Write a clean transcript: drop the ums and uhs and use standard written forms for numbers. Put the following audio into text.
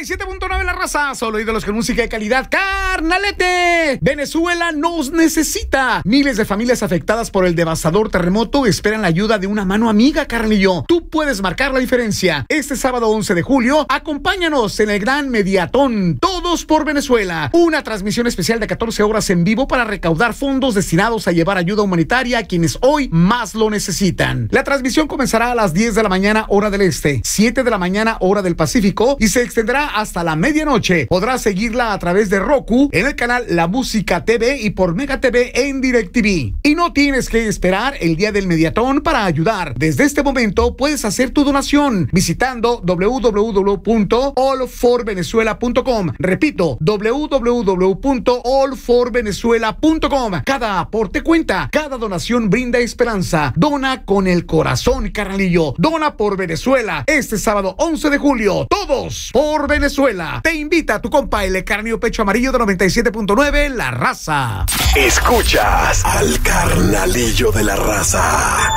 97.9 La Raza, solo ídolos con música de calidad. ¡Carnalete! Venezuela nos necesita. Miles de familias afectadas por el devastador terremoto esperan la ayuda de una mano amiga, Carnillo. Tú puedes marcar la diferencia. Este sábado 11 de julio, acompáñanos en el gran Mediatón Todos por Venezuela. Una transmisión especial de 14 horas en vivo para recaudar fondos destinados a llevar ayuda humanitaria a quienes hoy más lo necesitan. La transmisión comenzará a las 10 de la mañana, hora del este, 7 de la mañana, hora del Pacífico, y se extenderá hasta la medianoche. Podrás seguirla a través de Roku, en el canal La Música TV y por Mega TV en DirecTV. Y no tienes que esperar el día del Mediatón para ayudar. Desde este momento puedes hacer tu donación visitando www.allforvenezuela.com. Repito, www.allforvenezuela.com. Cada aporte cuenta, cada donación brinda esperanza. Dona con el corazón, carnalillo. Dona por Venezuela. Este sábado 11 de julio, todos por Venezuela. Te invita a tu compa el Carnio Pecho Amarillo de 97.9 La Raza. Escuchas al Carnalillo de la Raza.